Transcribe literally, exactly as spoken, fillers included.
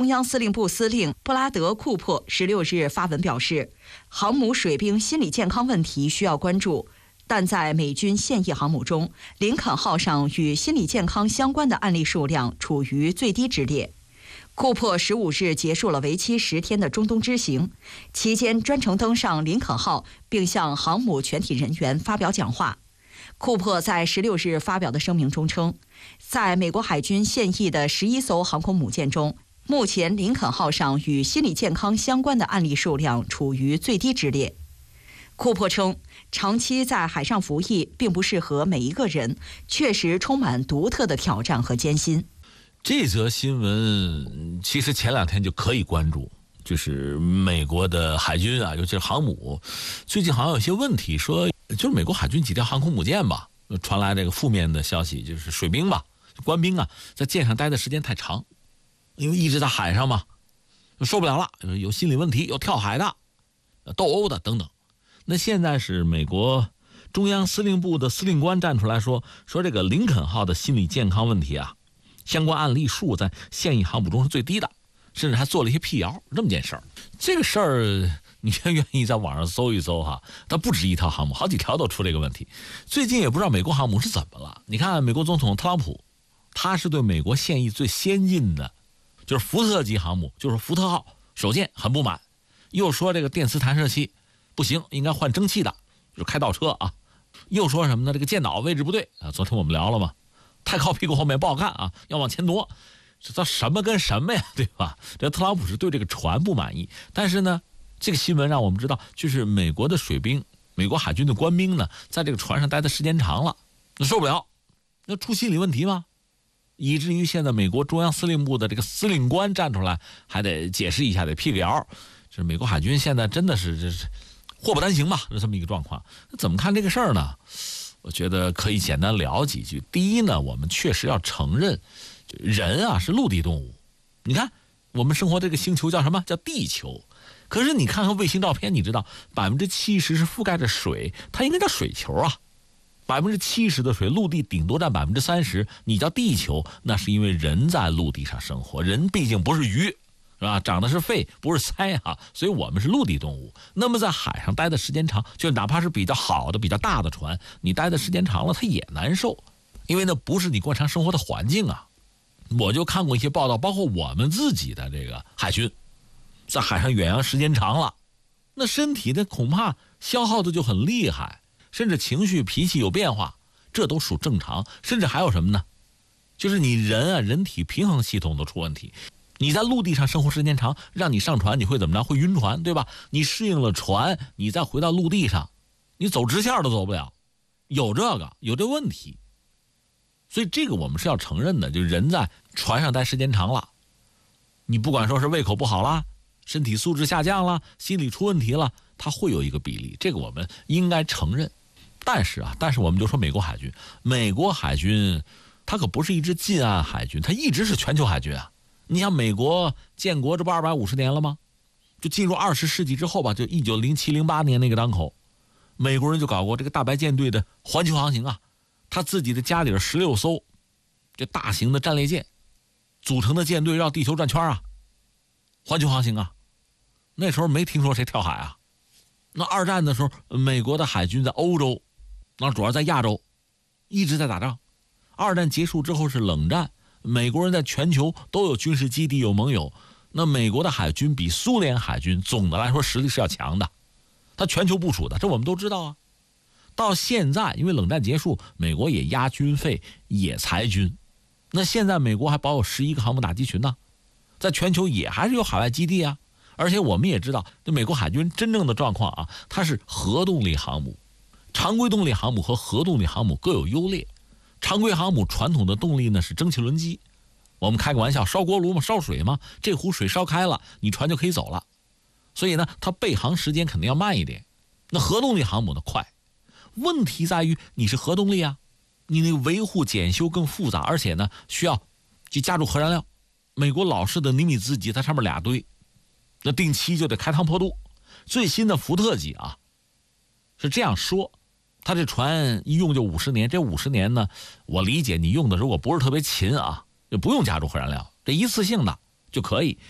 中央司令部司令布拉德·库珀十六日发文表示，航母水兵心理健康问题需要关注，但在美军现役航母中，林肯号上与心理健康相关的案例数量处于最低之列。库珀十五日结束了为期十天的中东之行，期间专程登上林肯号，并向航母全体人员发表讲话。库珀在十六日发表的声明中称，在美国海军现役的十一艘航空母舰中，目前林肯号上与心理健康相关的案例数量处于最低之列。库珀称，长期在海上服役并不适合每一个人，确实充满独特的挑战和艰辛。 这则新闻其实前两天就可以关注，就是美国的海军啊，尤其是航母，最近好像有些问题，说就是美国海军几条航空母舰吧，传来这个负面的消息，就是水兵吧，官兵啊，在舰上待的时间太长，因为一直在海上嘛，受不了了，有心理问题，有跳海的、斗殴的等等。那现在是美国中央司令部的司令官站出来说，说这个林肯号的心理健康问题啊，相关案例数在现役航母中是最低的，甚至还做了一些辟谣，这么件事儿。这个事儿你愿意在网上搜一搜哈，它不止一条航母，好几条都出这个问题。最近也不知道美国航母是怎么了。你看美国总统特朗普，他是对美国现役最先进的就是福特级航母，就是福特号首舰很不满，又说这个电磁弹射器不行，应该换蒸汽的，就是开倒车啊。又说什么呢？这个舰岛位置不对啊，昨天我们聊了嘛，太靠屁股后面不好看啊，要往前挪。这什么跟什么呀，对吧？这特朗普是对这个船不满意，但是呢，这个新闻让我们知道，就是美国的水兵、美国海军的官兵呢，在这个船上待的时间长了，那受不了，那出心理问题吗？以至于现在美国中央司令部的这个司令官站出来，还得解释一下，得辟个谣。这美国海军现在真的是这是祸不单行吧，是这么一个状况。那怎么看这个事儿呢？我觉得可以简单聊几句。第一呢，我们确实要承认，人啊是陆地动物。你看我们生活这个星球叫什么？叫地球。可是你看看卫星照片，你知道百分之七十是覆盖着水，它应该叫水球啊。百分之七十的水，陆地顶多占百分之三十，你叫地球，那是因为人在陆地上生活，人毕竟不是鱼，是吧？长的是肺，不是鳃啊，所以我们是陆地动物。那么在海上待的时间长，就哪怕是比较好的、比较大的船，你待的时间长了，它也难受，因为那不是你惯常生活的环境啊。我就看过一些报道，包括我们自己的这个海军，在海上远洋时间长了，那身体那恐怕消耗的就很厉害，甚至情绪脾气有变化，这都属正常。甚至还有什么呢？就是你人啊，人体平衡系统都出问题。你在陆地上生活时间长，让你上船，你会怎么着？会晕船，对吧？你适应了船，你再回到陆地上，你走直线都走不了，有这个有这问题。所以这个我们是要承认的，就是人在船上待时间长了，你不管说是胃口不好啦，身体素质下降了，心理出问题了，它会有一个比例，这个我们应该承认。但是啊，但是我们就说美国海军，美国海军它可不是一支近岸海军，它一直是全球海军啊。你像美国建国这不二百五十年了吗？就进入二十世纪之后吧，就一九零七零八年那个当口，美国人就搞过这个大白舰队的环球航行啊，他自己的家里十六艘这大型的战列舰组成的舰队绕地球转圈啊，环球航行啊。那时候没听说谁跳海啊。那二战的时候，美国的海军在欧洲，那主要在亚洲一直在打仗。二战结束之后是冷战，美国人在全球都有军事基地，有盟友。那美国的海军比苏联海军总的来说实力是要强的，它全球部署的，这我们都知道啊。到现在因为冷战结束，美国也压军费也裁军，那现在美国还保有十一个航母打击群呢，在全球也还是有海外基地啊。而且我们也知道，这美国海军真正的状况啊，它是核动力航母。常规动力航母和核动力航母各有优劣。常规航母传统的动力呢是蒸汽轮机，我们开个玩笑，烧锅炉嘛，烧水嘛，这壶水烧开了，你船就可以走了。所以呢，它备航时间肯定要慢一点。那核动力航母呢快，问题在于你是核动力啊，你那个维护检修更复杂，而且呢需要去加注核燃料。美国老式的尼米兹级它上面俩堆，那定期就得开膛破肚。最新的福特级啊是这样说，它这船一用就五十年，这五十年呢，我理解你用的如果不是特别勤啊，就不用加注核燃料，这一次性的就可以。